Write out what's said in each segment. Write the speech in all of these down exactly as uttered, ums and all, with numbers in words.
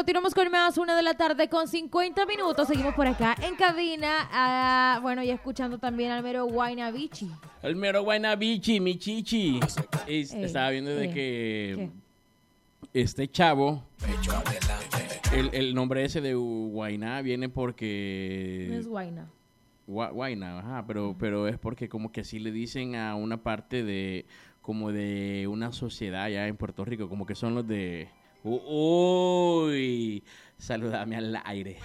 continuamos con más, una de la tarde con cincuenta minutos. Seguimos por acá en cabina. Uh, bueno, y escuchando también al mero Guaynabichi. El mero Guaynabichi, mi chichi. Es, Ey, estaba viendo de ey, que ¿qué? este chavo, el, el nombre ese de Guayna viene porque... No es Guayna. Gua- Guayna, ajá, pero, pero es porque como que así le dicen a una parte de, como de una sociedad allá en Puerto Rico, como que son los de... U- Uy, saludame al aire.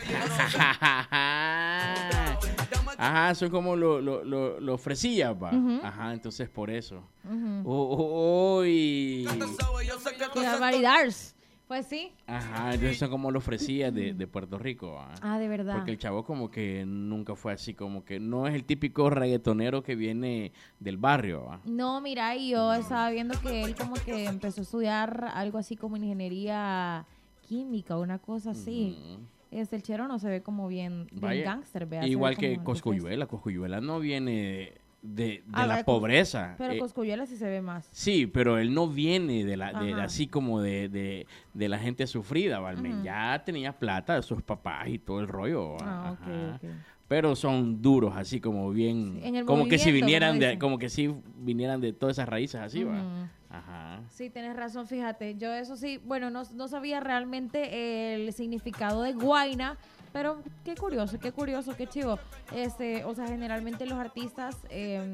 Ajá, son como los lo, lo, lo fresillas, va. Ujú. Ajá, entonces por eso. Uh-huh. U- Uy. ¡Qué barbaridades! Pues sí. Ajá, entonces son como los fresillas de, de Puerto Rico, ¿va? Ah, de verdad. Porque el chavo como que nunca fue así, como que no es el típico reggaetonero que viene del barrio, ¿va? No, mira, y yo estaba viendo que él como que empezó a estudiar algo así como ingeniería química, una cosa así. Ujú. Este, el chero no se ve como bien, bien Vaya, gángster, vea. se ve igual como que algo fresco. Coscuyuela, Coscuyuela no viene de, de Ah, la vaya, pobreza. Pero Eh, Coscuyuela sí se ve más. sí, pero él no viene de la de, Ajá. así como de, de, de la gente sufrida, Valmen. Ujú. Ya tenía plata de sus papás y todo el rollo. Ah, ok, Ajá. ok. Pero son duros, así como bien, Sí, en el como que si movimiento, vinieran como de, dicen. como que si vinieran de todas esas raíces así, va. Ujú. Ajá. Sí, tienes razón, fíjate. Yo eso sí, bueno, no, no sabía realmente el significado de Guayna, pero qué curioso, qué curioso, qué chivo. Este, o sea, generalmente los artistas eh,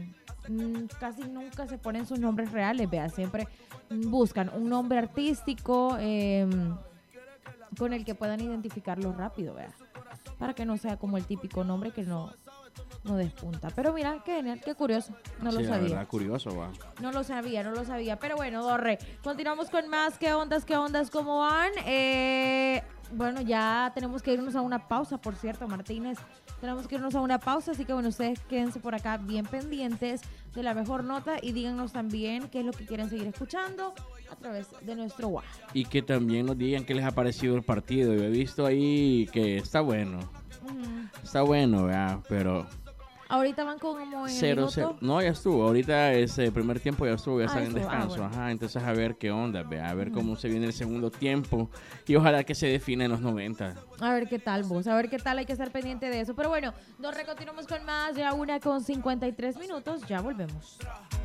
mm, casi nunca se ponen sus nombres reales, vea, siempre buscan un nombre artístico eh, con el que puedan identificarlo rápido, vea, para que no sea como el típico nombre que no, no despunta. Pero mira, qué genial, qué curioso, no Sí, lo la sabía. verdad, curioso, va. No lo sabía, no lo sabía. Pero bueno, Dorre, continuamos con más. ¿Qué ondas, qué ondas, cómo van? Eh, bueno, ya tenemos que irnos a una pausa, por cierto, Martínez. Tenemos que irnos a una pausa, así que bueno, ustedes quédense por acá bien pendientes de la mejor nota y díganos también qué es lo que quieren seguir escuchando a través de nuestro WhatsApp. Y que también nos digan qué les ha parecido el partido. Yo he visto ahí que está bueno. Está bueno, ¿verdad? Pero Ahorita van como en el cero, minuto. cero. No, ya estuvo. Ahorita ese primer tiempo ya estuvo, ya Ah, están en estuvo. Ah, descanso. bueno. Ajá, entonces a ver qué onda, ¿verdad? A ver cómo se viene el segundo tiempo. Y ojalá que se define en los noventa. A ver qué tal vos, a ver qué tal, hay que estar pendiente de eso. Pero bueno, nos continuamos con más, ya una con cincuenta y tres minutos, ya volvemos.